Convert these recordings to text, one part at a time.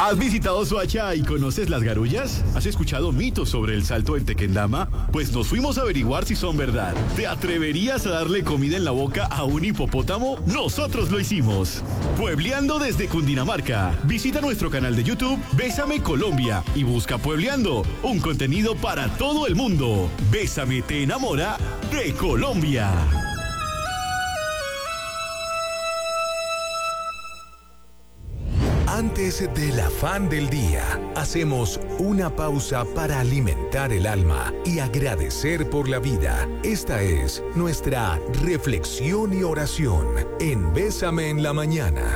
¿Has visitado Soacha y conoces las garullas? ¿Has escuchado mitos sobre el salto en Tequendama? Pues nos fuimos a averiguar si son verdad. ¿Te atreverías a darle comida en la boca a un hipopótamo? Nosotros lo hicimos. Puebleando desde Cundinamarca. Visita nuestro canal de YouTube Bésame Colombia y busca Puebleando, un contenido para todo el mundo. Bésame te enamora de Colombia. Antes del afán del día, hacemos una pausa para alimentar el alma y agradecer por la vida. Esta es nuestra reflexión y oración en Bésame en la Mañana.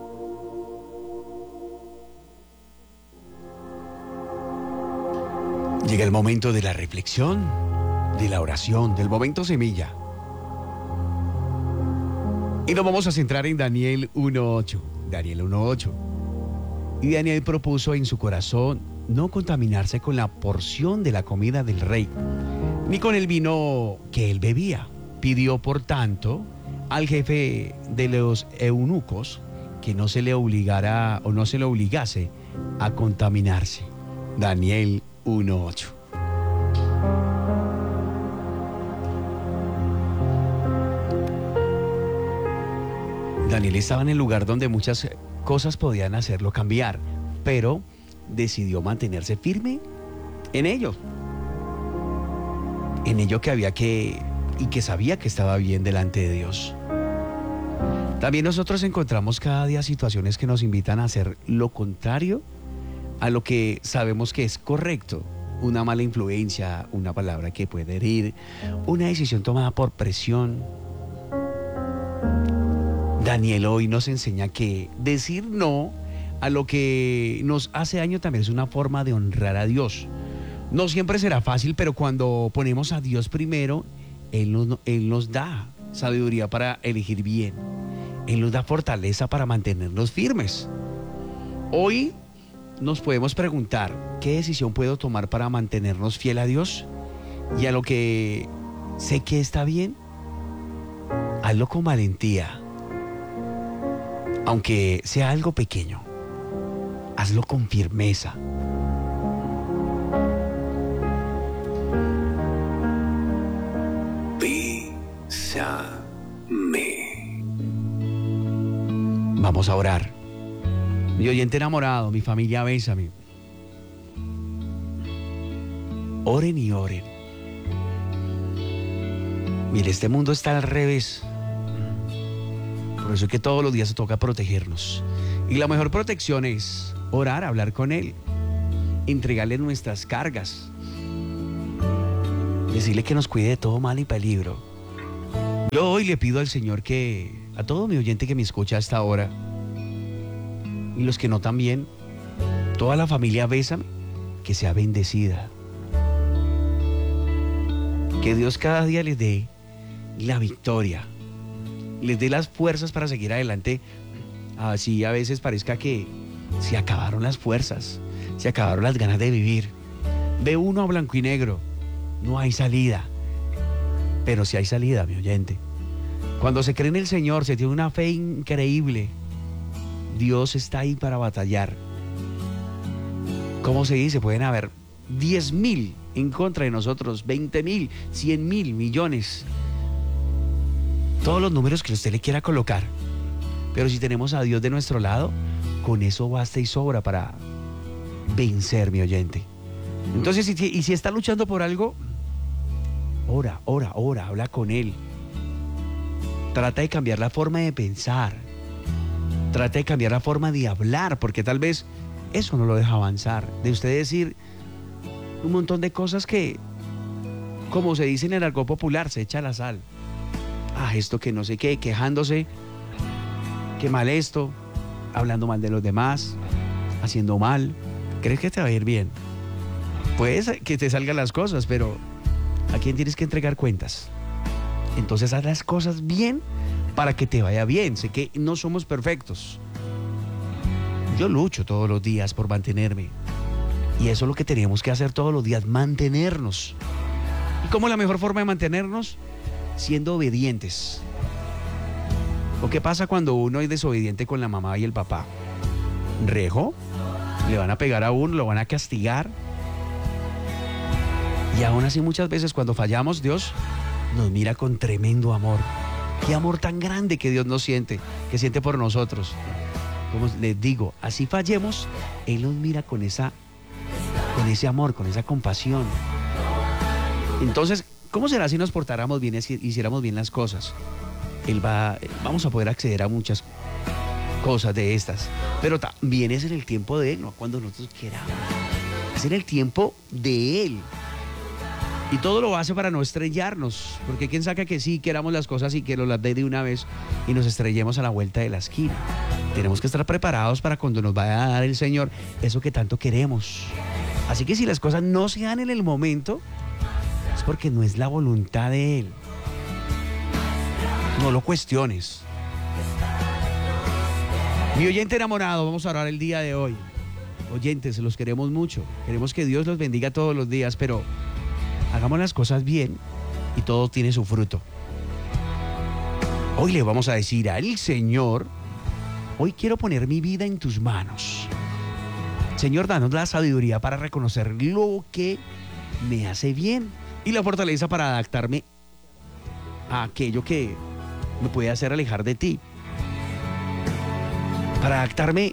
Llega el momento de la reflexión, de la oración, del momento semilla. Y nos vamos a centrar en Daniel 1:8. Daniel 1:8. Y Daniel propuso en su corazón no contaminarse con la porción de la comida del rey, ni con el vino que él bebía. Pidió, por tanto, al jefe de los eunucos que no se le obligara o no se le obligase a contaminarse. Daniel 1:8. Daniel estaba en el lugar donde muchas cosas podían hacerlo cambiar, pero decidió mantenerse firme en ello que había que y que sabía que estaba bien delante de Dios. También nosotros encontramos cada día situaciones que nos invitan a hacer lo contrario a lo que sabemos que es correcto. Una mala influencia, una palabra que puede herir, una decisión tomada por presión. Daniel hoy nos enseña que decir no a lo que nos hace daño también es una forma de honrar a Dios. No siempre será fácil, pero cuando ponemos a Dios primero, Él nos da sabiduría para elegir bien. Él nos da fortaleza para mantenernos firmes. Hoy nos podemos preguntar, ¿qué decisión puedo tomar para mantenernos fiel a Dios? Y a lo que sé que está bien, hazlo con valentía. Aunque sea algo pequeño, hazlo con firmeza. Bésame. Vamos a orar. Mi oyente enamorado, mi familia, bésame. Oren y oren. Mire, este mundo está al revés. Por eso es que todos los días se toca protegernos. Y la mejor protección es orar, hablar con Él, entregarle nuestras cargas, decirle que nos cuide de todo mal y peligro. Yo hoy le pido al Señor que a todo mi oyente que me escucha hasta ahora, y los que no también, toda la familia Bésame, que sea bendecida. Que Dios cada día les dé la victoria, les dé las fuerzas para seguir adelante. Así a veces parezca que se acabaron las fuerzas, se acabaron las ganas de vivir. Ve uno a blanco y negro, no hay salida. Pero sí hay salida, mi oyente. Cuando se cree en el Señor, se tiene una fe increíble. Dios está ahí para batallar. ¿Cómo se dice? Pueden haber 10,000 en contra de nosotros, 20,000, 100,000, millones. Todos los números que usted le quiera colocar. Pero si tenemos a Dios de nuestro lado, con eso basta y sobra para vencer, mi oyente. Entonces, si está luchando por algo, ora, habla con Él. Trata de cambiar la forma de pensar. Trata de cambiar la forma de hablar, porque tal vez eso no lo deja avanzar. De usted decir un montón de cosas que, como se dice en el argot popular, se echa la sal. Esto que no sé qué, quejándose, que mal esto, hablando mal de los demás, haciendo mal. ¿Crees que te va a ir bien? Puede que te salgan las cosas, pero ¿a quién tienes que entregar cuentas? Entonces haz las cosas bien para que te vaya bien. Sé que no somos perfectos. Yo lucho todos los días por mantenerme. Y eso es lo que tenemos que hacer todos los días, mantenernos. ¿Y cómo es la mejor forma de mantenernos? Siendo obedientes. ¿O qué pasa cuando uno es desobediente con la mamá y el papá? ¿Rejo? Le van a pegar a uno, lo van a castigar. Y aún así muchas veces cuando fallamos, Dios nos mira con tremendo amor. Qué amor tan grande que Dios nos siente, que siente por nosotros. Como les digo, así fallemos, Él nos mira con ese amor, con esa compasión. Entonces, ¿cómo será si nos portáramos bien, si hiciéramos bien las cosas? Vamos a poder acceder a muchas cosas de estas, pero también es en el tiempo de Él, no cuando nosotros queramos. Es en el tiempo de Él. Y todo lo hace para no estrellarnos, porque quién saca que sí queramos las cosas y que nos las dé de una vez y nos estrellemos a la vuelta de la esquina. Tenemos que estar preparados para cuando nos vaya a dar el Señor eso que tanto queremos. Así que si las cosas no se dan en el momento, es porque no es la voluntad de Él. No lo cuestiones. Mi oyente enamorado, vamos a orar el día de hoy. Oyentes, los queremos mucho. Queremos que Dios los bendiga todos los días, pero hagamos las cosas bien y todo tiene su fruto. Hoy le vamos a decir al Señor, hoy quiero poner mi vida en tus manos. Señor, danos la sabiduría para reconocer lo que me hace bien y la fortaleza para adaptarme a aquello que me puede hacer alejar de ti. Para adaptarme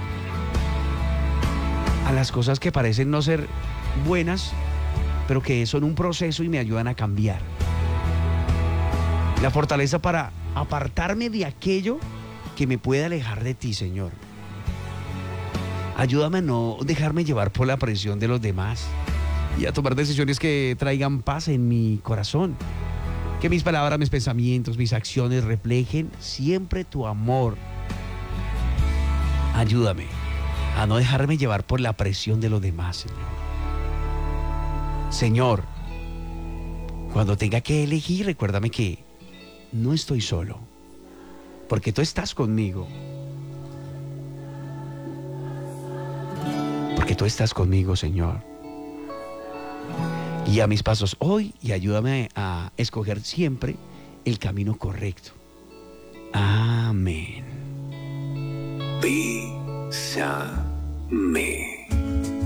a las cosas que parecen no ser buenas, pero que son un proceso y me ayudan a cambiar. La fortaleza para apartarme de aquello que me puede alejar de ti, Señor. Ayúdame a no dejarme llevar por la presión de los demás y a tomar decisiones que traigan paz en mi corazón. Que mis palabras, mis pensamientos, mis acciones reflejen siempre tu amor. Ayúdame a no dejarme llevar por la presión de los demás, Señor. Señor, cuando tenga que elegir, recuérdame que no estoy solo, porque tú estás conmigo. Porque tú estás conmigo, Señor. Guía mis pasos hoy y ayúdame a escoger siempre el camino correcto. Amén. Bésame.